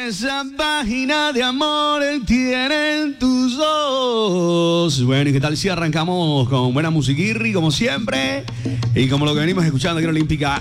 esa página de amor tienen tus ojos. Bueno, ¿y qué tal si arrancamos con buena musiquirri, como siempre? Y como lo que venimos escuchando aquí en Olímpica